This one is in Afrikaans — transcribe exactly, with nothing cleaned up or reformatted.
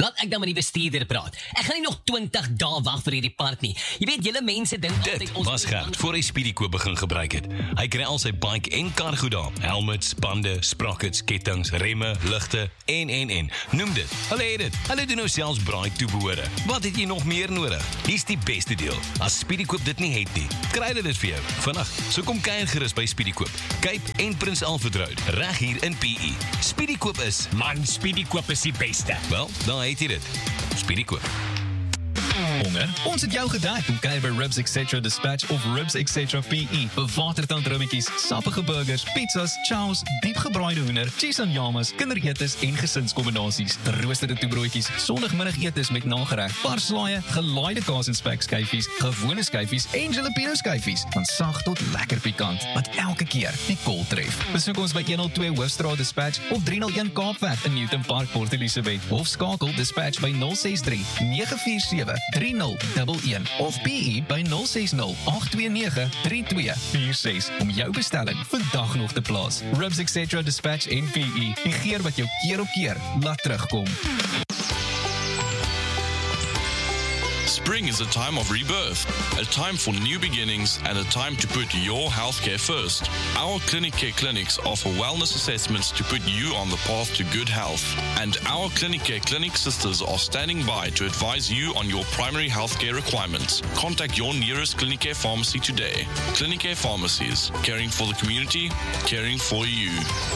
laat ek dan met die bestuurder praat. Ek gaan nie nog twintig dae wag vir hierdie part nie. Jy weet, julle mense dink Dit was Gert voor hy Speedykoop begin gebruik het. Hy kry al sy bike en cargo daar. Helmets, bande, sprockets, kettings, remme, ligte en en en. Noem dit. Hulle het dit. Hulle doen nou selfs braai toebehore. Wat het jy nog meer nodig? Hier's die beste deel. As Speedykoop dit nie het nie, kry hulle dit vir jou vandag. So kom kuier gerus by Speedykoop. Cape en Prins Alfred Road, reg hier in P E. Speedykoop is, Man, Speedykoop is die beste. wel, dan het jy dit. Speedykoop. Honger? Ons het jou gedek. Kom kuier by Ribs et cetera Dispatch of Ribs et cetera P E. Bewatertand rummetjies, sappige burgers, pizzas, chows, diepgebraaide hoender, cheese en yamas, kinderetes en gesinskombinasies, geroosterde toebroodjies, sondagmiddagetes met nagereg, parslaaie, gelaaide kaas en spekskyfies, gewone skyfies en jalapeno skyfies, van sag tot lekker pikant, wat elke keer die kol tref. Besoek ons by honderdtwee Hoofstraat Dispatch of driehonderd een Kaapweg in Newton Park, Port Elizabeth, of skakel Dispatch by nul ses drie nege vier sewe drie nul een een of P E by nul ses nul agt twee nege drie twee vier ses om jou bestelling vandag nog te plaas. Ribs et cetera Dispatch en P E, die geur wat jou keer op keer laat terugkom. Spring is a time of rebirth, a time for new beginnings, and a time to put your healthcare first. Our Clinic Care clinics offer wellness assessments to put you on the path to good health. And our Clinic Care clinic sisters are standing by to advise you on your primary healthcare requirements. Contact your nearest Clinic Care pharmacy today. Clinic Care Pharmacies, caring for the community, caring for you.